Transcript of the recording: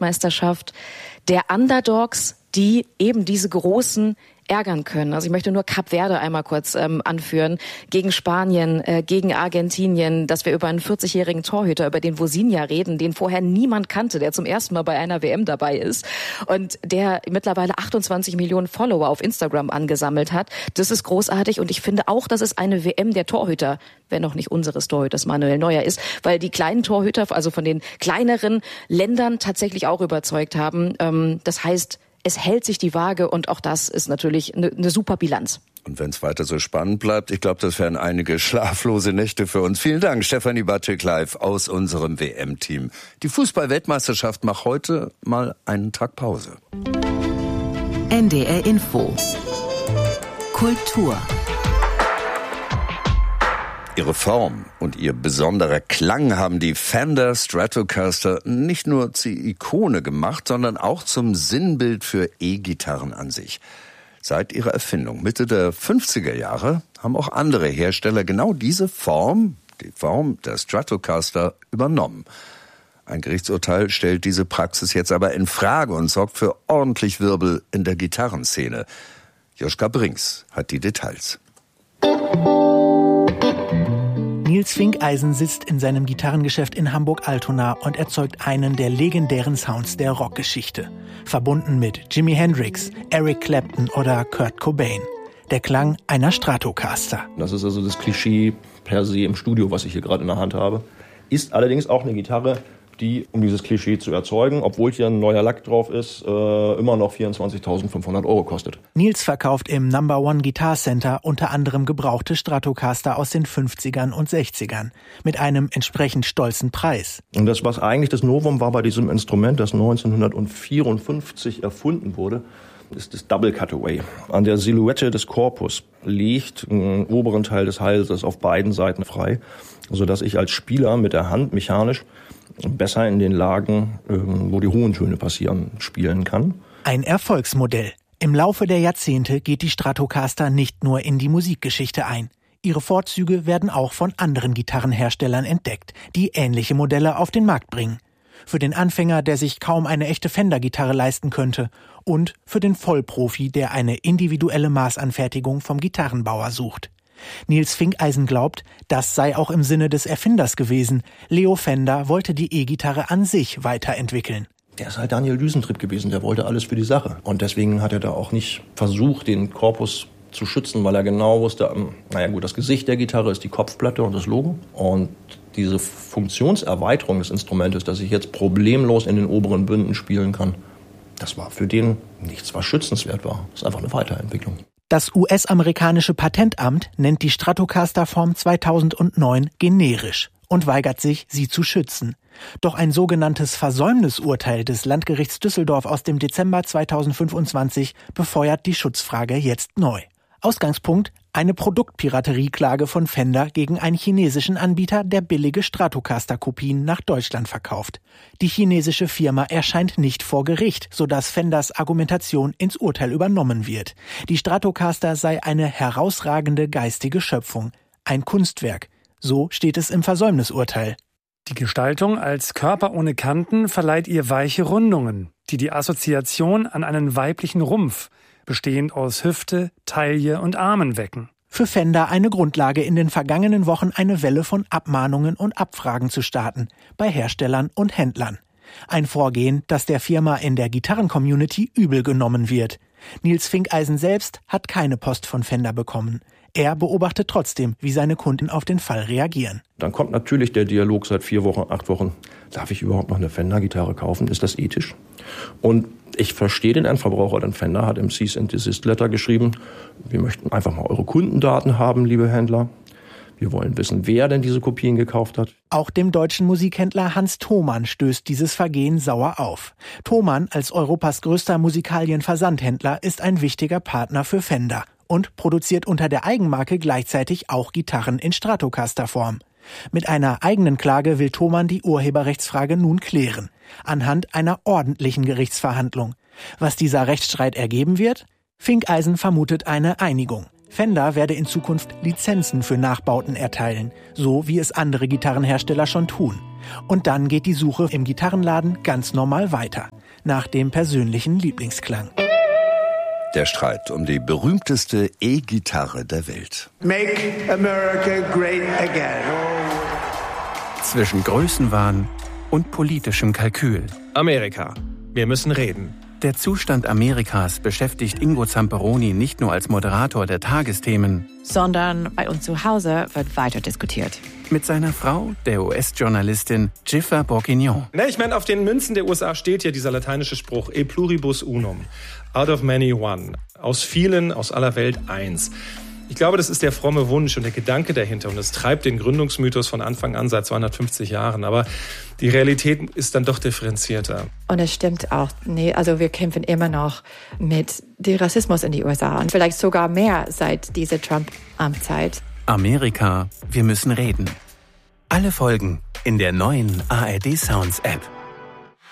Fußball-Weltmeisterschaft der Underdogs, die eben diese großen ärgern können. Also ich möchte nur Kap Verde einmal kurz anführen. Gegen Spanien, gegen Argentinien, dass wir über einen 40-jährigen Torhüter, über den Vozinha reden, den vorher niemand kannte, der zum ersten Mal bei einer WM dabei ist und der mittlerweile 28 Millionen Follower auf Instagram angesammelt hat. Das ist großartig und ich finde auch, dass es eine WM der Torhüter, wenn auch nicht unseres Torhüters Manuel Neuer ist, weil die kleinen Torhüter, also von den kleineren Ländern tatsächlich auch überzeugt haben. Das heißt, es hält sich die Waage und auch das ist natürlich eine super Bilanz. Und wenn es weiter so spannend bleibt, ich glaube, das wären einige schlaflose Nächte für uns. Vielen Dank, Stefanie Bartschik live aus unserem WM-Team. Die Fußball-Weltmeisterschaft macht heute mal einen Tag Pause. NDR Info. Kultur. Ihre Form und ihr besonderer Klang haben die Fender Stratocaster nicht nur zur Ikone gemacht, sondern auch zum Sinnbild für E-Gitarren an sich. Seit ihrer Erfindung Mitte der 50er Jahre haben auch andere Hersteller genau diese Form, die Form der Stratocaster, übernommen. Ein Gerichtsurteil stellt diese Praxis jetzt aber in Frage und sorgt für ordentlich Wirbel in der Gitarrenszene. Joschka Brinks hat die Details. Nils Finkeisen sitzt in seinem Gitarrengeschäft in Hamburg-Altona und erzeugt einen der legendären Sounds der Rockgeschichte. Verbunden mit Jimi Hendrix, Eric Clapton oder Kurt Cobain. Der Klang einer Stratocaster. Das ist also das Klischee per se im Studio, was ich hier gerade in der Hand habe. Ist allerdings auch eine Gitarre, die, um dieses Klischee zu erzeugen, obwohl hier ein neuer Lack drauf ist, immer noch 24.500 € kostet. Nils verkauft im No. 1 Guitar Center unter anderem gebrauchte Stratocaster aus den 50ern und 60ern mit einem entsprechend stolzen Preis. Und das, was eigentlich das Novum war bei diesem Instrument, das 1954 erfunden wurde, ist das Double Cutaway. An der Silhouette des Korpus liegt im oberen Teil des Halses auf beiden Seiten frei, sodass ich als Spieler mit der Hand mechanisch besser in den Lagen, wo die hohen Töne passieren, spielen kann. Ein Erfolgsmodell. Im Laufe der Jahrzehnte geht die Stratocaster nicht nur in die Musikgeschichte ein. Ihre Vorzüge werden auch von anderen Gitarrenherstellern entdeckt, die ähnliche Modelle auf den Markt bringen. Für den Anfänger, der sich kaum eine echte Fender-Gitarre leisten könnte, und für den Vollprofi, der eine individuelle Maßanfertigung vom Gitarrenbauer sucht. Nils Finkeisen glaubt, das sei auch im Sinne des Erfinders gewesen. Leo Fender wollte die E-Gitarre an sich weiterentwickeln. Der ist halt Daniel Düsentrieb gewesen, der wollte alles für die Sache. Und deswegen hat er da auch nicht versucht, den Korpus zu schützen, weil er genau wusste, das Gesicht der Gitarre ist die Kopfplatte und das Logo. Und diese Funktionserweiterung des Instrumentes, dass ich jetzt problemlos in den oberen Bünden spielen kann, das war für den nichts, was schützenswert war. Das ist einfach eine Weiterentwicklung. Das US-amerikanische Patentamt nennt die Stratocaster-Form 2009 generisch und weigert sich, sie zu schützen. Doch ein sogenanntes Versäumnisurteil des Landgerichts Düsseldorf aus dem Dezember 2025 befeuert die Schutzfrage jetzt neu. Ausgangspunkt: eine Produktpiraterieklage von Fender gegen einen chinesischen Anbieter, der billige Stratocaster-Kopien nach Deutschland verkauft. Die chinesische Firma erscheint nicht vor Gericht, sodass Fenders Argumentation ins Urteil übernommen wird. Die Stratocaster sei eine herausragende geistige Schöpfung, ein Kunstwerk. So steht es im Versäumnisurteil. Die Gestaltung als Körper ohne Kanten verleiht ihr weiche Rundungen, die die Assoziation an einen weiblichen Rumpf, bestehend aus Hüfte, Taille und Armen wecken. Für Fender eine Grundlage, in den vergangenen Wochen eine Welle von Abmahnungen und Abfragen zu starten, bei Herstellern und Händlern. Ein Vorgehen, das der Firma in der Gitarren-Community übel genommen wird. Nils Finkeisen selbst hat keine Post von Fender bekommen. Er beobachtet trotzdem, wie seine Kunden auf den Fall reagieren. Dann kommt natürlich der Dialog seit 4 Wochen, 8 Wochen. Darf ich überhaupt noch eine Fender-Gitarre kaufen? Ist das ethisch? Und ich verstehe den Endverbraucher, denn Fender hat im Cease and Desist Letter geschrieben, wir möchten einfach mal eure Kundendaten haben, liebe Händler. Wir wollen wissen, wer denn diese Kopien gekauft hat. Auch dem deutschen Musikhändler Hans Thomann stößt dieses Vergehen sauer auf. Thomann als Europas größter Musikalien-Versandhändler ist ein wichtiger Partner für Fender und produziert unter der Eigenmarke gleichzeitig auch Gitarren in Stratocaster-Form. Mit einer eigenen Klage will Thomann die Urheberrechtsfrage nun klären, anhand einer ordentlichen Gerichtsverhandlung. Was dieser Rechtsstreit ergeben wird? Finkeisen vermutet eine Einigung. Fender werde in Zukunft Lizenzen für Nachbauten erteilen, so wie es andere Gitarrenhersteller schon tun. Und dann geht die Suche im Gitarrenladen ganz normal weiter, nach dem persönlichen Lieblingsklang. Der Streit um die berühmteste E-Gitarre der Welt. Make America great again. Zwischen Größenwahn und politischem Kalkül. Amerika, wir müssen reden. Der Zustand Amerikas beschäftigt Ingo Zamperoni nicht nur als Moderator der Tagesthemen, sondern bei uns zu Hause wird weiter diskutiert. Mit seiner Frau, der US-Journalistin Giffer Bourguignon. Ich meine, auf den Münzen der USA steht ja dieser lateinische Spruch, e pluribus unum, out of many one, aus vielen, aus aller Welt eins. Ich glaube, das ist der fromme Wunsch und der Gedanke dahinter und es treibt den Gründungsmythos von Anfang an seit 250 Jahren. Aber die Realität ist dann doch differenzierter. Und es stimmt auch, wir kämpfen immer noch mit dem Rassismus in die USA und vielleicht sogar mehr seit dieser Trump-Amtszeit. Amerika, wir müssen reden. Alle Folgen in der neuen ARD Sounds App.